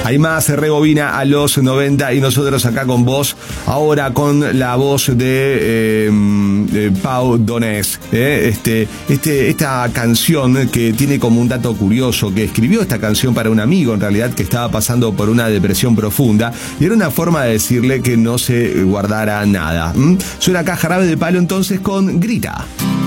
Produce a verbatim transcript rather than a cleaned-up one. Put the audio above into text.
Hay más, se rebobina a los noventa y nosotros acá con vos, ahora con la voz de, eh, de Pau Donés. Eh, este, este, esta canción que tiene como un dato curioso, que escribió esta canción para un amigo en realidad que estaba pasando por una depresión profunda y era una forma de decirle que no se guardara nada. ¿Mm? Suena acá Jarabe de Palo entonces con Grita.